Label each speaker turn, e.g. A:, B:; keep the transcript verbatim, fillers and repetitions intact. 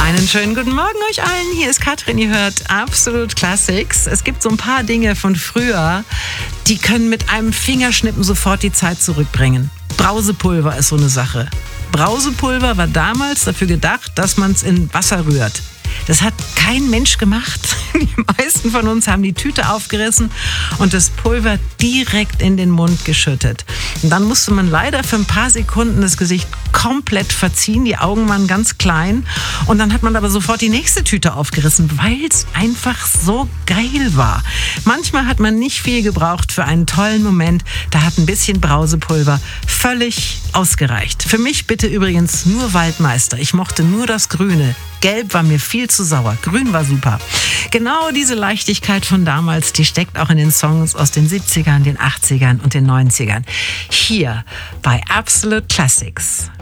A: Einen schönen guten Morgen euch allen. Hier ist Katrin, ihr hört Absolut Classics. Es gibt so ein paar Dinge von früher, die können mit einem Fingerschnippen sofort die Zeit zurückbringen. Brausepulver ist so eine Sache. Brausepulver war damals dafür gedacht, dass man es in Wasser rührt. Das hat kein Mensch gemacht. Die meisten von uns haben die Tüte aufgerissen und das Pulver direkt in den Mund geschüttet. Und dann musste man leider für ein paar Sekunden das Gesicht komplett verziehen, die Augen waren ganz klein. Und dann hat man aber sofort die nächste Tüte aufgerissen, weil es einfach so geil war. Manchmal hat man nicht viel gebraucht für einen tollen Moment. Da hat ein bisschen Brausepulver völlig ausgereicht. Für mich bitte übrigens nur Waldmeister. Ich mochte nur das Grüne. Gelb war mir viel zu sauer, grün war super. Genau diese Leichtigkeit von damals, die steckt auch in den Songs aus den siebzigern, den achtzigern und den neunzigern. Hier bei Absolute Classics.